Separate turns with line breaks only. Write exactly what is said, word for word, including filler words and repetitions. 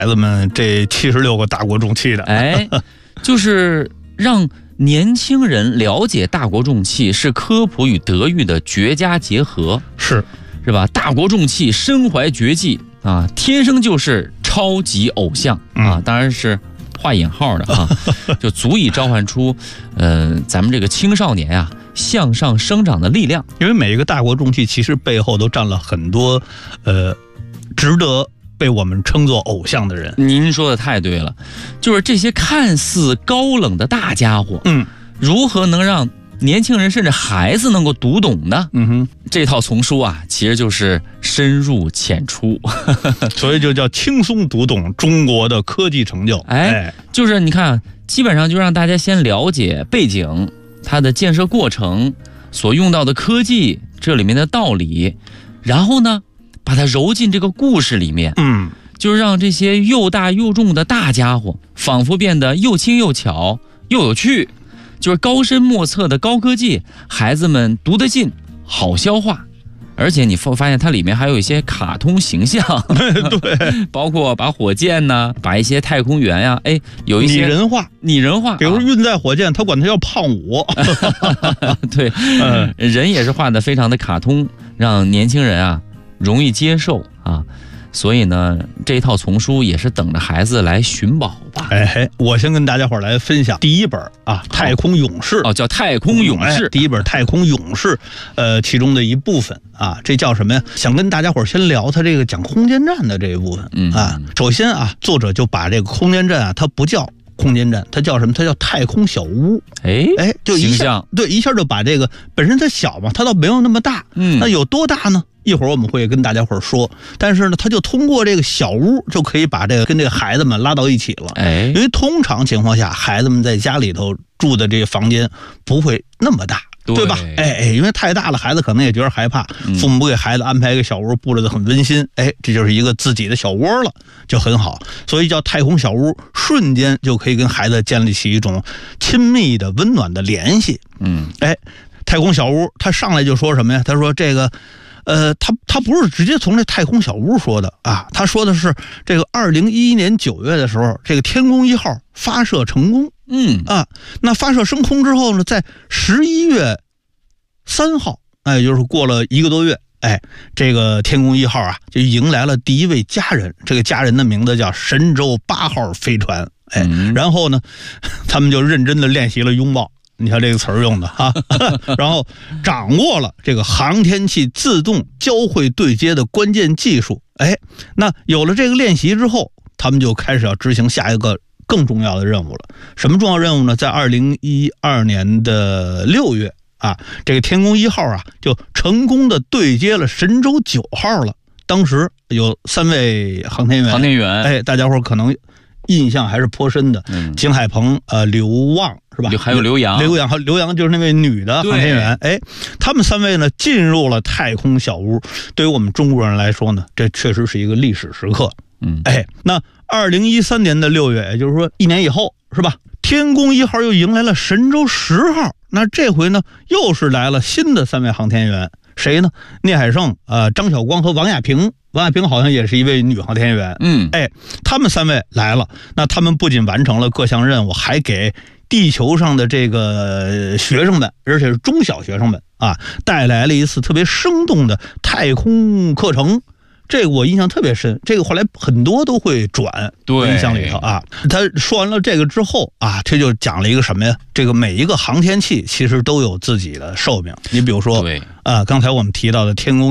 孩子们这七十六个大国重器的。
哎，就是让年轻人了解大国重器是科普与德育的绝佳结合，
是
是吧？大国重器身怀绝技啊，天生就是超级偶像啊，
嗯、
当然是画引号的啊，就足以召唤出呃咱们这个青少年啊向上生长的力量。
因为每一个大国重器其实背后都站了很多呃值得被我们称作偶像的人。
您说的太对了，就是这些看似高冷的大家伙，
嗯，
如何能让年轻人甚至孩子能够读懂呢？
嗯哼，
这套丛书啊，其实就是深入浅出，
所以就叫轻松读懂中国的科技成就。
哎，哎就是你看，基本上就让大家先了解背景，它的建设过程，所用到的科技，这里面的道理，然后呢，把它揉进这个故事里面。
嗯，
就是让这些又大又重的大家伙，仿佛变得又轻又巧又有趣。就是高深莫测的高科技，孩子们读得进，好消化。而且你发现它里面还有一些卡通形象，
对，
包括把火箭呢，把一些太空员呀、啊，哎，有一些
拟人化，
拟人化，
比如运载火箭，他管它叫胖五。
对，嗯，人也是画得非常的卡通，让年轻人啊容易接受啊。所以呢，这一套丛书也是等着孩子来寻宝吧。
哎，我先跟大家伙来分享第一本啊，《太空勇士》
哦，叫《太空勇士》、
哎。第一本《太空勇士》，呃，其中的一部分啊，这叫什么呀？想跟大家伙先聊他这个讲空间站的这一部分。
嗯
啊，首先啊，作者就把这个空间站啊，它不叫空间站，它叫什么？它叫太空小屋。
哎
哎，就一下对一下就把这个本身它小嘛，它倒没有那么大。
嗯，
那有多大呢？一会儿我们会跟大家伙说，但是呢，他就通过这个小屋就可以把这个跟这个孩子们拉到一起了。
哎，
因为通常情况下，孩子们在家里头住的这个房间不会那么大，对, 对吧？哎哎，因为太大了，孩子可能也觉得害怕，父母给孩子安排一个小屋，布置的很温馨，哎，这就是一个自己的小窝了，就很好。所以叫太空小屋，瞬间就可以跟孩子建立起一种亲密的、温暖的联系。
嗯，
哎，太空小屋，他上来就说什么呀？他说这个。呃，他他不是直接从这太空小屋说的啊，他说的是这个二零一一年九月的时候，这个天宫一号发射成功，
嗯
啊，那发射升空之后呢，在十一月三号，哎，就是过了一个多月，哎，这个天宫一号啊，就迎来了第一位家人，这个家人的名字叫神舟八号飞船，哎，
嗯、
然后呢，他们就认真的练习了拥抱。你看这个词儿用的哈，然后掌握了这个航天器自动交会对接的关键技术。哎，那有了这个练习之后，他们就开始要执行下一个更重要的任务了。什么重要任务呢？在二零一二年的六月啊，这个天宫一号啊就成功的对接了神舟九号了。当时有三位航天员，
航天员，
哎，大家伙可能印象还是颇深的，
嗯，
景海鹏、呃刘旺是吧？
还有刘洋，
刘洋和刘洋就是那位女的航天员。哎，他们三位呢进入了太空小屋。对于我们中国人来说呢，这确实是一个历史时刻。
嗯，
哎，那二零一三年的六月，也就是说一年以后，是吧？天宫一号又迎来了神舟十号。那这回呢，又是来了新的三位航天员，谁呢？聂海胜、呃张晓光和王亚平。王亚平好像也是一位女航天员。
嗯，
哎，他们三位来了，那他们不仅完成了各项任务，还给地球上的这个学生们，而且是中小学生们啊，带来了一次特别生动的太空课程。这个我印象特别深，这个后来很多都会转印象里头啊。他说完了这个之后啊，这就讲了一个什么呀？这个每一个航天器其实都有自己的寿命。你比如说，
对
啊，刚才我们提到的天宫